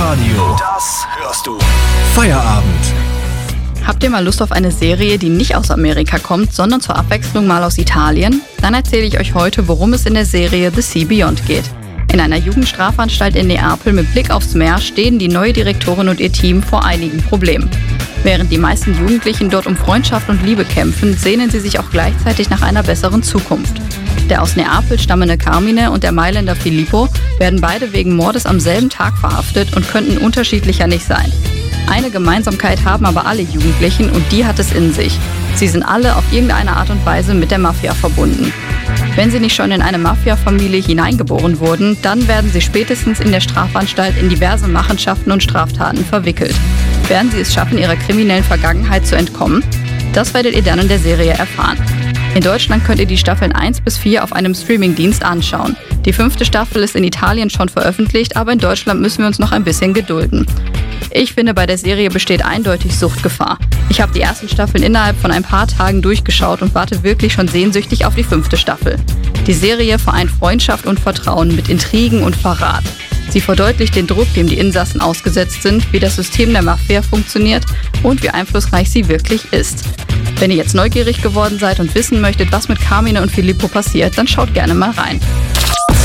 Radio. Das hörst du. Feierabend. Habt ihr mal Lust auf eine Serie, die nicht aus Amerika kommt, sondern zur Abwechslung mal aus Italien? Dann erzähle ich euch heute, worum es in der Serie The Sea Beyond geht. In einer Jugendstrafanstalt in Neapel mit Blick aufs Meer stehen die neue Direktorin und ihr Team vor einigen Problemen. Während die meisten Jugendlichen dort um Freundschaft und Liebe kämpfen, sehnen sie sich auch gleichzeitig nach einer besseren Zukunft. Der aus Neapel stammende Carmine und der Mailänder Filippo werden beide wegen Mordes am selben Tag verhaftet und könnten unterschiedlicher nicht sein. Eine Gemeinsamkeit haben aber alle Jugendlichen und die hat es in sich. Sie sind alle auf irgendeine Art und Weise mit der Mafia verbunden. Wenn sie nicht schon in eine Mafia-Familie hineingeboren wurden, dann werden sie spätestens in der Strafanstalt in diverse Machenschaften und Straftaten verwickelt. Werden sie es schaffen, ihrer kriminellen Vergangenheit zu entkommen? Das werdet ihr dann in der Serie erfahren. In Deutschland könnt ihr die Staffeln 1 bis 4 auf einem Streamingdienst anschauen. Die 5. Staffel ist in Italien schon veröffentlicht, aber in Deutschland müssen wir uns noch ein bisschen gedulden. Ich finde, bei der Serie besteht eindeutig Suchtgefahr. Ich habe die ersten Staffeln innerhalb von ein paar Tagen durchgeschaut und warte wirklich schon sehnsüchtig auf die 5. Staffel. Die Serie vereint Freundschaft und Vertrauen mit Intrigen und Verrat. Sie verdeutlicht den Druck, dem die Insassen ausgesetzt sind, wie das System der Mafia funktioniert und wie einflussreich sie wirklich ist. Wenn ihr jetzt neugierig geworden seid und wissen möchtet, was mit Carmine und Filippo passiert, dann schaut gerne mal rein.